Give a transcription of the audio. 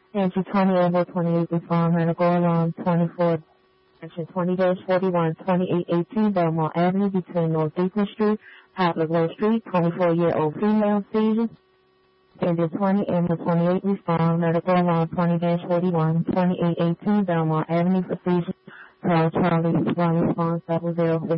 Entry 20 over 28 respond medical alarm 24 20-41 2818 Belmont Avenue between North Beacon Street, Poplar Grove Street, 24-year-old female seizure. Ended 20 and 28 respond medical alarm 20-41 2818 Belmont Avenue for seizure. Call Charlie 1 response 00